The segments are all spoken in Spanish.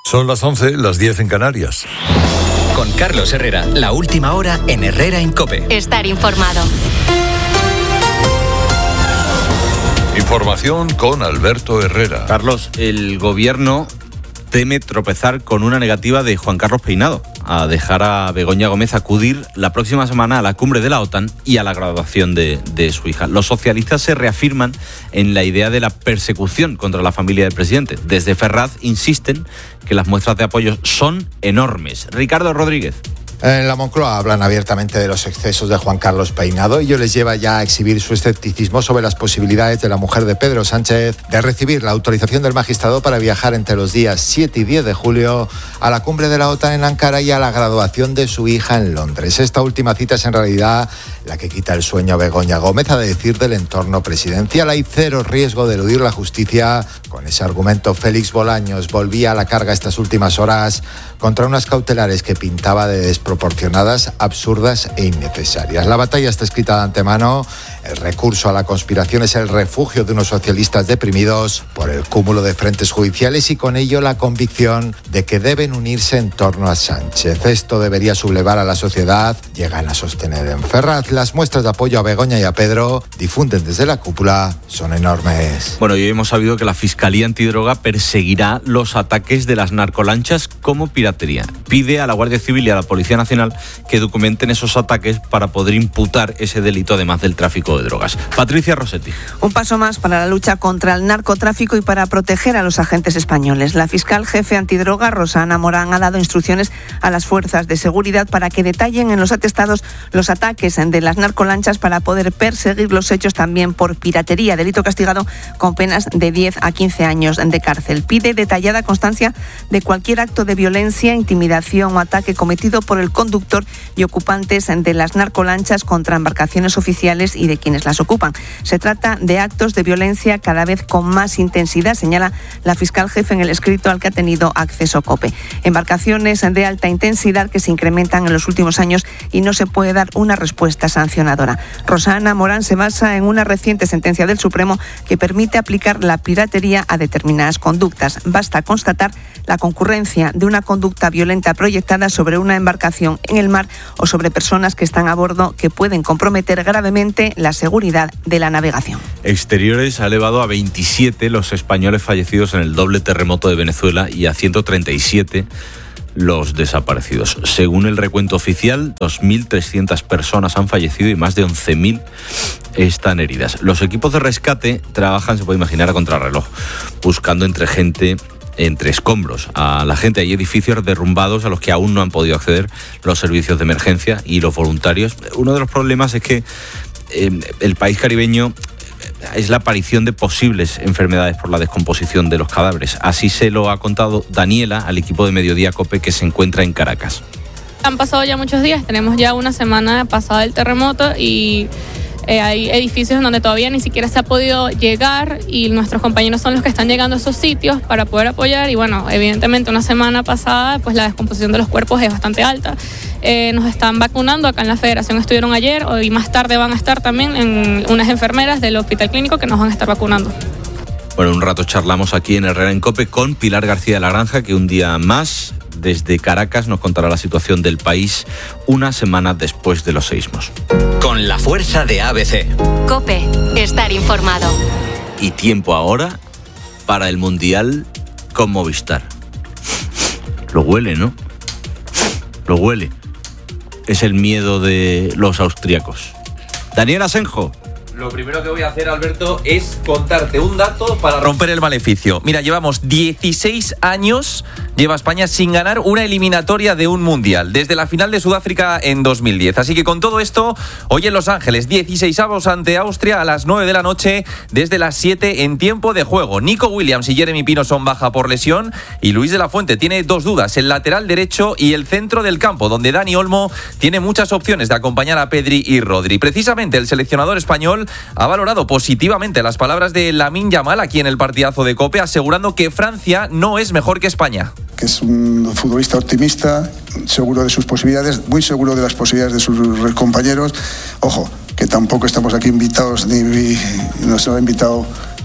Son las 11, las 10 en Canarias. Con Carlos Herrera, la última hora en Herrera en COPE. Estar informado. Información con Alberto Herrera. Carlos, el gobierno teme tropezar con una negativa de Juan Carlos Peinado a dejar a Begoña Gómez acudir la próxima semana a la cumbre de la OTAN y a la graduación de su hija. Los socialistas se reafirman en la idea de la persecución contra la familia del presidente. Desde Ferraz insisten que las muestras de apoyo son enormes. Ricardo Rodríguez. En la Moncloa hablan abiertamente de los excesos de Juan Carlos Peinado. Ello les lleva ya a exhibir su escepticismo sobre las posibilidades de la mujer de Pedro Sánchez de recibir la autorización del magistrado para viajar entre los días 7 y 10 de julio a la cumbre de la OTAN en Ankara y a la graduación de su hija en Londres. Esta última cita es en realidad la que quita el sueño a Begoña Gómez, a decir del entorno presidencial. Hay cero riesgo de eludir la justicia. Con ese argumento, Félix Bolaños volvía a la carga estas últimas horas contra unas cautelares que pintaba de desproporcionadas, absurdas e innecesarias. La batalla está escrita de antemano. El recurso a la conspiración es el refugio de unos socialistas deprimidos por el cúmulo de frentes judiciales y con ello la convicción de que deben unirse en torno a Sánchez. Esto debería sublevar a la sociedad, llegan a sostener en Ferraz. Las muestras de apoyo a Begoña y a Pedro difunden desde la cúpula son enormes. Bueno, y hoy hemos sabido que la Fiscalía Antidroga perseguirá los ataques de las narcolanchas como piratería. Pide a la Guardia Civil y a la Policía Nacional que documenten esos ataques para poder imputar ese delito, además del tráfico de drogas. Patricia Rossetti. Un paso más para la lucha contra el narcotráfico y para proteger a los agentes españoles. La fiscal jefe antidroga, Rosana Morán, ha dado instrucciones a las fuerzas de seguridad para que detallen en los atestados los ataques de las narcolanchas para poder perseguir los hechos también por piratería, delito castigado con penas de 10 a 15 años de cárcel. Pide detallada constancia de cualquier acto de violencia, intimidación o ataque cometido por el conductor y ocupantes de las narcolanchas contra embarcaciones oficiales y de quienes las ocupan. Se trata de actos de violencia cada vez con más intensidad, señala la fiscal jefe en el escrito al que ha tenido acceso COPE. Embarcaciones de alta intensidad que se incrementan en los últimos años y no se puede dar una respuesta sancionadora. Rosana Morán se basa en una reciente sentencia del Supremo que permite aplicar la piratería a determinadas conductas. Basta constatar la concurrencia de una conducta violenta proyectada sobre una embarcación en el mar o sobre personas que están a bordo que pueden comprometer gravemente la seguridad de la navegación. Exteriores ha elevado a 27 los españoles fallecidos en el doble terremoto de Venezuela y a 137 los desaparecidos. Según el recuento oficial, 2.300 personas han fallecido y más de 11.000 están heridas. Los equipos de rescate trabajan, se puede imaginar, a contrarreloj, buscando entre escombros a la gente. Hay edificios derrumbados a los que aún no han podido acceder los servicios de emergencia y los voluntarios. Uno de los problemas es que el país caribeño es la aparición de posibles enfermedades por la descomposición de los cadáveres. Así se lo ha contado Daniela al equipo de Mediodía COPE que se encuentra en Caracas. Han pasado ya muchos días, tenemos ya una semana pasada el terremoto y hay edificios en donde todavía ni siquiera se ha podido llegar y nuestros compañeros son los que están llegando a esos sitios para poder apoyar y bueno, evidentemente una semana pasada pues la descomposición de los cuerpos es bastante alta. Nos están vacunando acá en la Federación, estuvieron ayer, hoy más tarde van a estar también en unas enfermeras del Hospital Clínico que nos van a estar vacunando. Bueno, un rato charlamos aquí en Herrera en COPE con Pilar García de la Granja, que un día más desde Caracas nos contará la situación del país una semana después de los seísmos. Con la fuerza de ABC. COPE, estar informado. Y tiempo ahora para el Mundial con Movistar. Lo huele, ¿no? Lo huele. Es el miedo de los austríacos. Daniel Asenjo. Lo primero que voy a hacer, Alberto, es contarte un dato para romper el maleficio. Mira, llevamos 16 años, lleva España sin ganar una eliminatoria de un mundial, desde la final de Sudáfrica en 2010. Así que con todo esto, hoy en Los Ángeles, 16avos ante Austria a las 9 de la noche, desde las 7 en tiempo de juego. Nico Williams y Jeremy Pino son baja por lesión y Luis de la Fuente tiene dos dudas, el lateral derecho y el centro del campo, donde Dani Olmo tiene muchas opciones de acompañar a Pedri y Rodri. Precisamente el seleccionador español ha valorado positivamente las palabras de Lamine Yamal aquí en el partidazo de COPE, asegurando que Francia no es mejor que España. Que es un futbolista optimista, seguro de sus posibilidades, muy seguro de las posibilidades de sus compañeros. Ojo, que tampoco estamos aquí invitados, ni nos ha invitado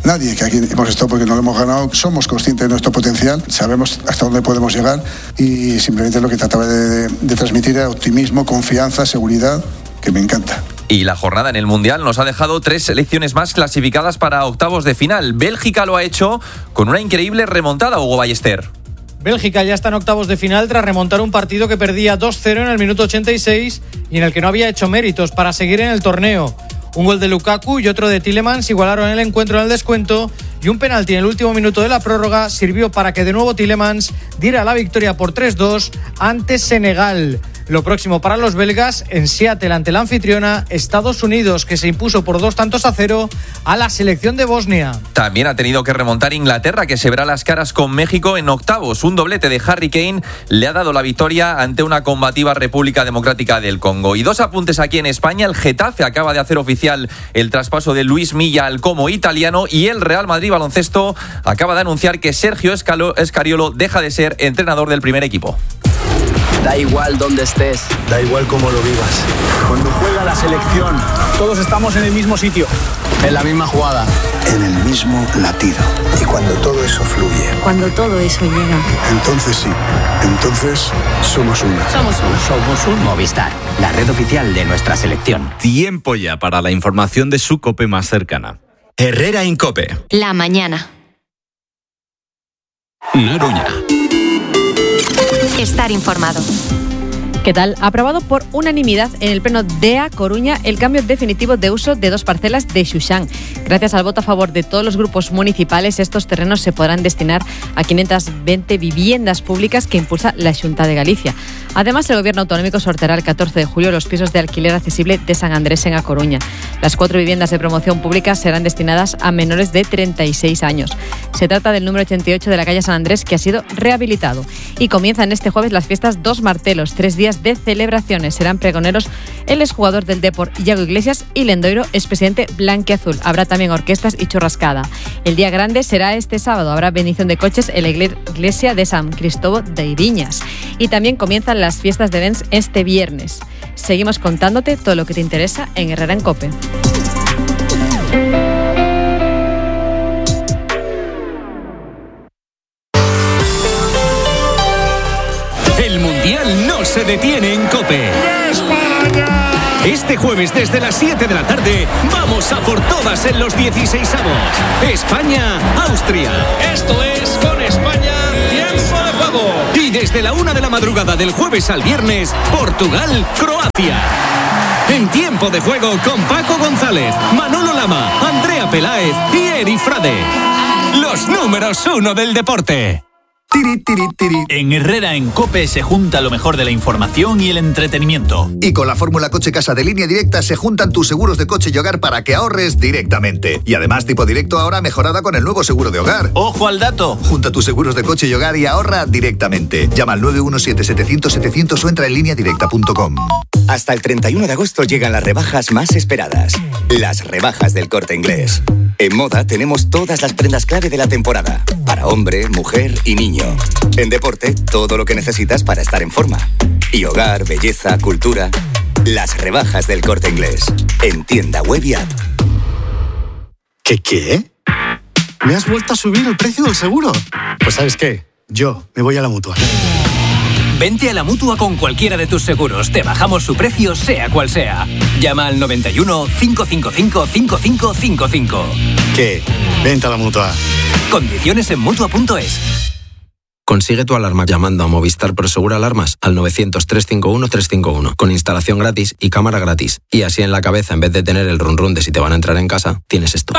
Nadie que aquí hemos estado porque no lo hemos ganado, somos conscientes de nuestro potencial, sabemos hasta dónde podemos llegar y simplemente lo que trataba de transmitir era optimismo, confianza, seguridad, que me encanta. Y la jornada en el Mundial nos ha dejado 3 selecciones más clasificadas para octavos de final. Bélgica lo ha hecho con una increíble remontada, Hugo Ballester. Bélgica ya está en octavos de final tras remontar un partido que perdía 2-0 en el minuto 86 y en el que no había hecho méritos para seguir en el torneo. Un gol de Lukaku y otro de Tielemans igualaron el encuentro en el descuento y un penalti en el último minuto de la prórroga sirvió para que de nuevo Tielemans diera la victoria por 3-2 ante Senegal. Lo próximo para los belgas en Seattle ante la anfitriona Estados Unidos, que se impuso por 2-0 a la selección de Bosnia. También ha tenido que remontar Inglaterra, que se verá las caras con México en octavos. Un doblete de Harry Kane le ha dado la victoria ante una combativa República Democrática del Congo. Y 2 apuntes aquí en España. El Getafe acaba de hacer oficial el traspaso de Luis Milla al Como italiano y el Real Madrid Baloncesto acaba de anunciar que Sergio Escariolo deja de ser entrenador del primer equipo. Da igual dónde estés, da igual cómo lo vivas. Cuando juega la selección, todos estamos en el mismo sitio, en la misma jugada, en el mismo latido. Y cuando todo eso fluye, cuando todo eso llega, entonces sí, entonces somos uno. Somos un Movistar, la red oficial de nuestra selección. Tiempo ya para la información de su COPE más cercana. Herrera en COPE. La mañana. Noruña. Estar informado. ¿Qué tal? Aprobado por unanimidad en el Pleno de A Coruña el cambio definitivo de uso de 2 parcelas de Xuxán. Gracias al voto a favor de todos los grupos municipales, estos terrenos se podrán destinar a 520 viviendas públicas que impulsa la Xunta de Galicia. Además, el Gobierno autonómico sorteará el 14 de julio los pisos de alquiler accesible de San Andrés en A Coruña. Las 4 viviendas de promoción pública serán destinadas a menores de 36 años. Se trata del número 88 de la calle San Andrés, que ha sido rehabilitado. Y comienzan este jueves las fiestas Dos Martelos, 3 días de celebraciones. Serán pregoneros el exjugador del Depor, Iago Iglesias, y Lendoiro, expresidente blanquiazul. Habrá también orquestas y churrascada. El día grande será este sábado. Habrá bendición de coches en la iglesia de San Cristóbal de Iriñas. Y también comienzan las fiestas de Dens este viernes. Seguimos contándote todo lo que te interesa en Herrera en COPE. El Mundial no se detiene en COPE. ¡España! Este jueves desde las 7 de la tarde vamos a por todas en los 16avos. España-Austria. Esto es Con España, tiempo de juego. Y desde la 1 de la madrugada del jueves al viernes, Portugal-Croacia. En tiempo de juego con Paco González, Manolo Lama, Andrea Peláez y Eri Frade. Los números 1 del deporte. En Herrera en COPE se junta lo mejor de la información y el entretenimiento. Y con la fórmula Coche Casa de Línea Directa se juntan tus seguros de coche y hogar para que ahorres directamente. Y además Tipo Directo ahora mejorada con el nuevo seguro de hogar. ¡Ojo al dato! Junta tus seguros de coche y hogar y ahorra directamente. Llama al 917-700-700 o entra en lineadirecta.com. Hasta el 31 de agosto llegan las rebajas más esperadas. Las rebajas del Corte Inglés. En moda tenemos todas las prendas clave de la temporada. Para hombre, mujer y niño. En deporte, todo lo que necesitas para estar en forma. Y hogar, belleza, cultura. Las rebajas del Corte Inglés. En tienda web y app. ¿Qué? ¿Me has vuelto a subir el precio del seguro? Pues ¿sabes qué? Yo me voy a la Mutua. Vente a la Mutua con cualquiera de tus seguros. Te bajamos su precio, sea cual sea. Llama al 91 555 5555. ¿Qué? Vente a la Mutua. Condiciones en Mutua.es. Consigue tu alarma llamando a Movistar Prosegur Alarmas al 900-351-351 con instalación gratis y cámara gratis. Y así en la cabeza, en vez de tener el run run de si te van a entrar en casa, tienes esto.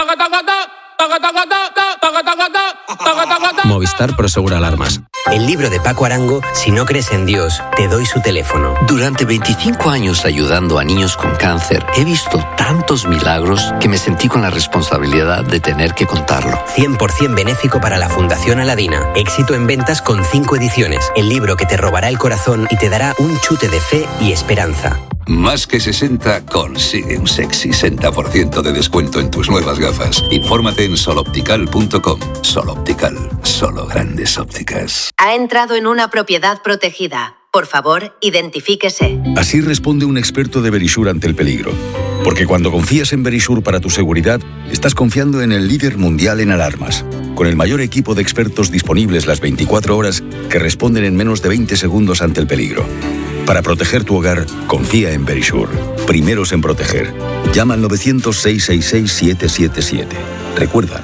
Movistar Prosegur Alarmas. El libro de Paco Arango, Si no crees en Dios, te doy su teléfono. Durante 25 años ayudando a niños con cáncer, he visto tantos milagros que me sentí con la responsabilidad de tener que contarlo. 100% benéfico para la Fundación Aladina. Éxito en ventas con 5 ediciones. El libro que te robará el corazón y te dará un chute de fe y esperanza. Más que 60 consigue un sexy 60% de descuento en tus nuevas gafas. Infórmate en soloptical.com. Soloptical, solo grandes ópticas. Ha entrado en una propiedad protegida. Por favor, identifíquese. Así responde un experto de Verisur ante el peligro. Porque cuando confías en Verisure para tu seguridad, estás confiando en el líder mundial en alarmas, con el mayor equipo de expertos disponibles las 24 horas que responden en menos de 20 segundos ante el peligro. Para proteger tu hogar, confía en Verisure. Primeros en proteger. Llama al 900-666-777. Recuerda,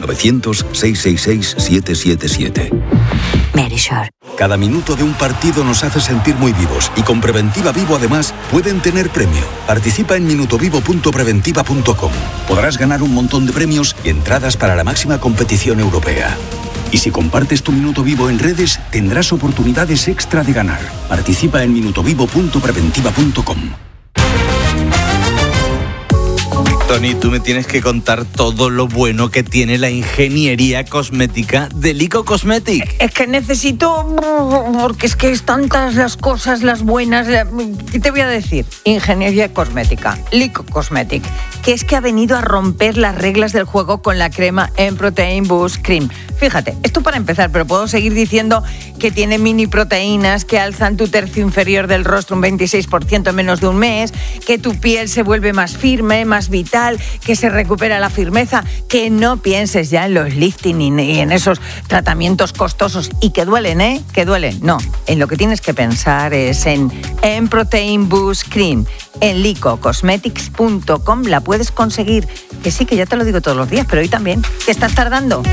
900-666-777. Verisure. Cada minuto de un partido nos hace sentir muy vivos y con Preventiva Vivo además pueden tener premio. Participa en minutovivo.preventiva.com. Podrás ganar un montón de premios y entradas para la máxima competición europea. Y si compartes tu Minuto Vivo en redes, tendrás oportunidades extra de ganar. Participa en minutovivo.preventiva.com. Tony, tú me tienes que contar todo lo bueno que tiene la ingeniería cosmética de Lico Cosmetic. Es que necesito, porque es que es tantas las cosas, las buenas. ¿Qué te voy a decir? Ingeniería cosmética, Lico Cosmetic, que es que ha venido a romper las reglas del juego con la crema M-Protein Boost Cream. Fíjate, esto para empezar, pero puedo seguir diciendo que tiene mini proteínas que alzan tu tercio inferior del rostro un 26% en menos de un mes, que tu piel se vuelve más firme, más vital, que se recupera la firmeza, que no pienses ya en los lifting y en esos tratamientos costosos y que duelen, ¿eh? Que duelen. No, en lo que tienes que pensar es en M-Protein Boost Cream. En licocosmetics.com la puedes conseguir. Que sí, que ya te lo digo todos los días, pero hoy también. ¿Qué estás tardando?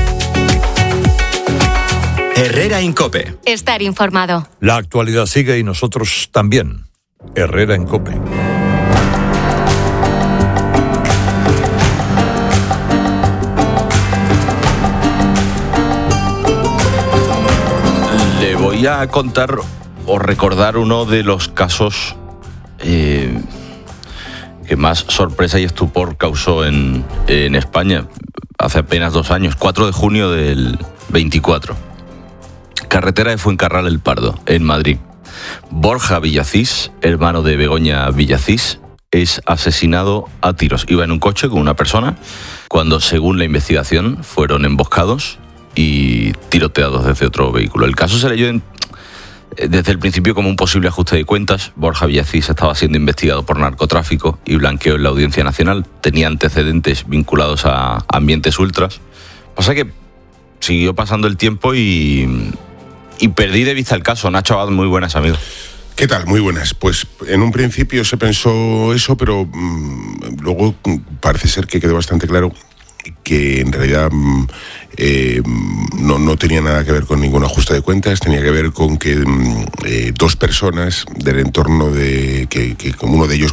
Herrera en COPE. Estar informado. La actualidad sigue y nosotros también. Herrera en COPE. Le voy a contar o recordar uno de los casos que más sorpresa y estupor causó en España hace apenas 2 años, 4 de junio del 24. Carretera de Fuencarral El Pardo, en Madrid. Borja Villacís, hermano de Begoña Villacís, es asesinado a tiros. Iba en un coche con una persona cuando, según la investigación, fueron emboscados y tiroteados desde otro vehículo. El caso se leyó desde el principio como un posible ajuste de cuentas. Borja Villacís estaba siendo investigado por narcotráfico y blanqueo en la Audiencia Nacional. Tenía antecedentes vinculados a ambientes ultras. Pasa que siguió pasando el tiempo y perdí de vista el caso. Nacho Abad, muy buenas, amigo. ¿Qué tal? Muy buenas. Pues en un principio se pensó eso, pero luego parece ser que quedó bastante claro que en realidad no tenía nada que ver con ningún ajuste de cuentas. Tenía que ver con que 2 personas del entorno que uno de ellos